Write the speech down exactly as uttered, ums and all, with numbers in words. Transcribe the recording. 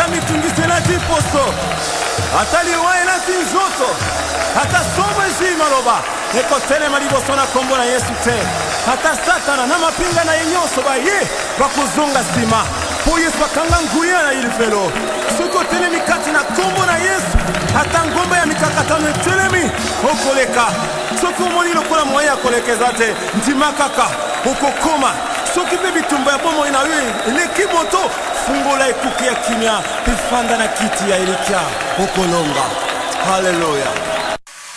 ata mitungisi na diposo, ata liwaye na tinzoto, ata somo ezi maloba, eko telema liboso na kombo na Yesu te. Ata satana na mapinga na yenyoso ba ye, bakuzunga sima. Po Yesu bakanga nguya na ilifelo. Suko telemi kati na kombo na Yesu, ata ngomba ya mikakatano telemi, okoleka. Soko moni lokola mwaya kolekeza te, ntimakaka, okokoma. Soki pe bitumba ya bomo ina we, eleki moto, fungola ekuki ya kimya, pifanda na kiti ya elikia, okolonga. Hallelujah.